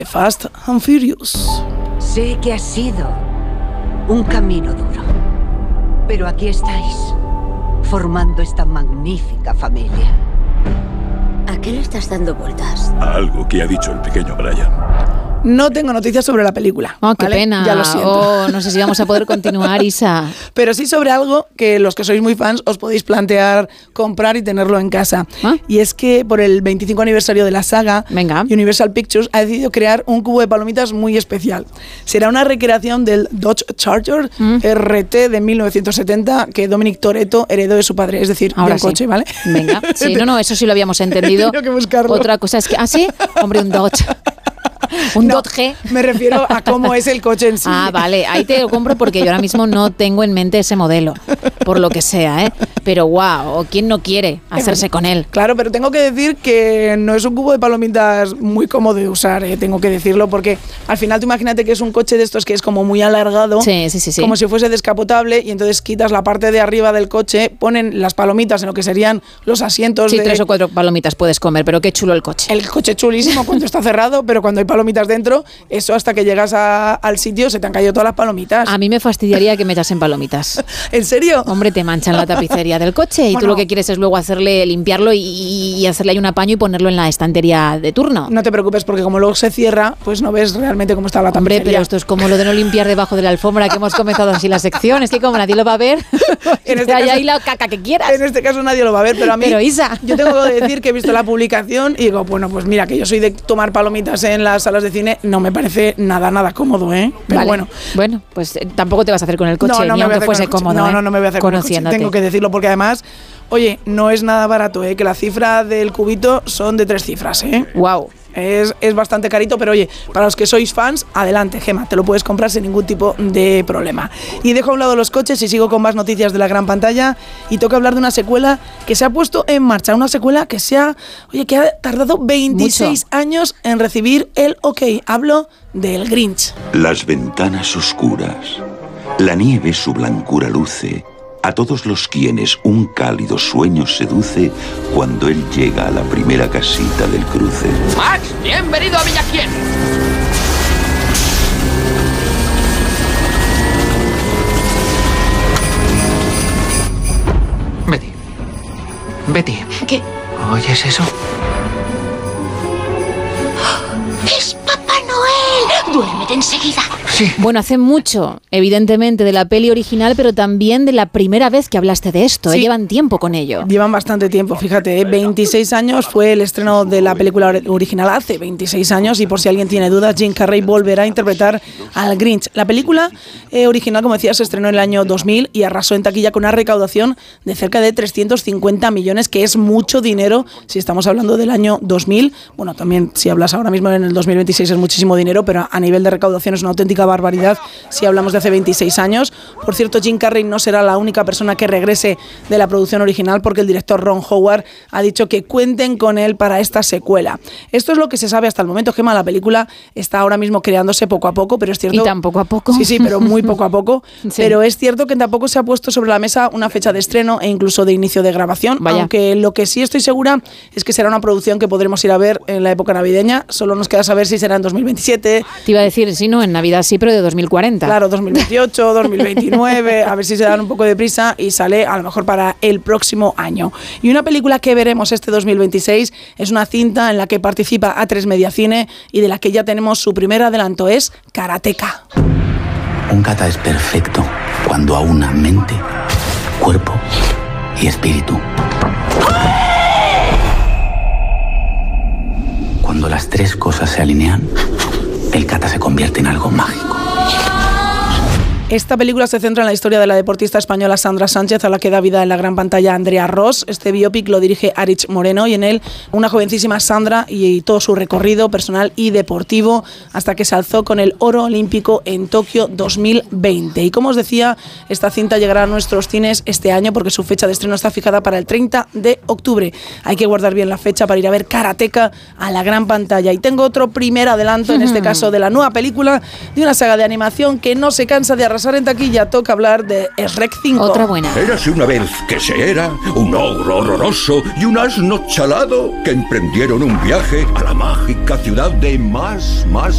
Fast and Furious. Sé que ha sido un camino duro, pero aquí estáis, formando esta magnífica familia. ¿A qué le estás dando vueltas? A algo que ha dicho el pequeño Brian. No tengo noticias sobre la película. Oh, qué ¿vale? pena. Ya lo siento. Oh, no sé si vamos a poder continuar, Isa. Pero sí sobre algo que los que sois muy fans os podéis plantear comprar y tenerlo en casa. ¿Ah? Y es que por el 25 aniversario de la saga, Venga. Universal Pictures ha decidido crear un cubo de palomitas muy especial. Será una recreación del Dodge Charger RT de 1970 que Dominic Toretto heredó de su padre, es decir, Ahora de un sí. coche, ¿vale? Venga. Sí, no, eso sí lo habíamos entendido. He tenido que buscarlo. Otra cosa es que... ¿Ah, sí? Hombre, un Dodge. Un No, Dodge. me refiero a cómo es el coche en sí. Ah, vale, ahí te lo compro porque yo ahora mismo no tengo en mente ese modelo, por lo que sea, ¿eh? Pero wow, ¿quién no quiere hacerse con él? Claro, pero tengo que decir que no es un cubo de palomitas muy cómodo de usar, tengo que decirlo, porque al final tú imagínate que es un coche de estos que es como muy alargado, Sí. como si fuese descapotable, y entonces quitas la parte de arriba del coche, ponen las palomitas en lo que serían los asientos. Sí, 3 o 4 palomitas puedes comer, pero qué chulo el coche. El coche chulísimo cuando está cerrado, pero cuando hay palomitas dentro, eso hasta que llegas al sitio se te han caído todas las palomitas. A mí me fastidiaría que me echasen palomitas. ¿En serio? Hombre, te manchan la tapicería del coche y tú Bueno. lo que quieres es luego limpiarlo y hacerle ahí un apaño y ponerlo en la estantería de turno. No te preocupes, porque como luego se cierra, pues no ves realmente cómo está la Hombre, tapicería. pero esto es como lo de no limpiar debajo de la alfombra que hemos comenzado así la sección. Es que como nadie lo va a ver, En este hay caso- ahí la caca que quieras. En este caso nadie lo va a ver, pero a mí... Pero Isa. Yo tengo que decir que he visto la publicación y digo, bueno, pues mira, que yo soy de tomar palomitas en las salas de cine, no me parece nada cómodo, ¿eh? Pero Vale. bueno. Bueno, pues tampoco te vas a hacer con el coche, No ni me voy a aunque hacer fuese con el coche. cómodo. No me voy a hacer con el coche. Conociéndote. Tengo que decirlo porque además, oye, no es nada barato, ¿eh? Que la cifra del cubito son de 3 cifras, ¿eh? Wow. Es bastante carito, pero oye, para los que sois fans, adelante, Gema, te lo puedes comprar sin ningún tipo de problema. Y dejo a un lado los coches y sigo con más noticias de la gran pantalla y toca hablar de una secuela que se ha puesto en marcha, una secuela que que ha tardado 26 años en recibir el ok. Hablo del Grinch. Las ventanas oscuras, la nieve su blancura luce, a todos los quienes un cálido sueño seduce cuando él llega a la primera casita del cruce. Max, bienvenido a Villaquién. Betty. ¿Qué? ¿Oyes eso? ¡Es Papá Noel! ¡Duérmete enseguida! Sí. Bueno, hace mucho, evidentemente, de la peli original, pero también de la primera vez que hablaste de esto. Sí. Llevan tiempo con ello. Llevan bastante tiempo, fíjate, 26 años fue el estreno de la película original hace 26 años y por si alguien tiene dudas, Jim Carrey volverá a interpretar al Grinch. La película original, como decía, se estrenó en el año 2000 y arrasó en taquilla con una recaudación de cerca de 350 millones, que es mucho dinero si estamos hablando del año 2000. Bueno, también si hablas ahora mismo en el 2026 es muchísimo dinero, pero a nivel de recaudación es una auténtica barbaridad si hablamos de hace 26 años. Por cierto, Jim Carrey no será la única persona que regrese de la producción original porque el director Ron Howard ha dicho que cuenten con él para esta secuela. Esto es lo que se sabe hasta el momento. Gemma, la película está ahora mismo creándose poco a poco, pero es cierto... Y tan poco a poco. Sí, pero muy poco a poco. Sí. Pero es cierto que tampoco se ha puesto sobre la mesa una fecha de estreno e incluso de inicio de grabación, Vaya. aunque lo que sí estoy segura es que será una producción que podremos ir a ver en la época navideña. Solo nos queda saber si será en 2027, Te iba a decir, sí, no, en Navidad sí, pero de 2040. claro, 2028, 2029, a ver si se dan un poco de prisa y sale a lo mejor para el próximo año. Y una película que veremos este 2026 es una cinta en la que participa A3 Media Cine y de la que ya tenemos su primer adelanto, es Karateka. Un kata es perfecto cuando aúna mente, cuerpo y espíritu. Cuando las 3 cosas se alinean, el kata se convierte en algo mágico. Esta película se centra en la historia de la deportista española Sandra Sánchez, a la que da vida en la gran pantalla Andrea Ross. Este biopic lo dirige Arich Moreno y en él una jovencísima Sandra y todo su recorrido personal y deportivo hasta que se alzó con el oro olímpico en Tokio 2020. Y como os decía, esta cinta llegará a nuestros cines este año porque su fecha de estreno está fijada para el 30 de octubre. Hay que guardar bien la fecha para ir a ver Karateka a la gran pantalla. Y tengo otro primer adelanto, en este caso de la nueva película de una saga de animación que no se cansa de arrasar en taquilla. Toca hablar de Shrek 5. Otra buena. Érase una vez que se era un ogro horroroso y un asno chalado que emprendieron un viaje a la mágica ciudad de más